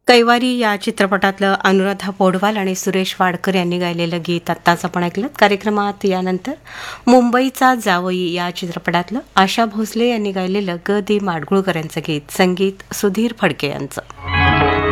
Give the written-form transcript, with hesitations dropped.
कैवारी या चित्रपटातलं अनुराधा पौडवाल आणि सुरेश वाडकर यांनी गायलेलं गीत आत्ताच आपण ऐकलं. कार्यक्रमात यानंतर मुंबईचा जावई या चित्रपटातलं आशा भोसले यांनी गायलेलं ग दी माडगुळकर यांचं गीत, संगीत सुधीर फडके यांचं.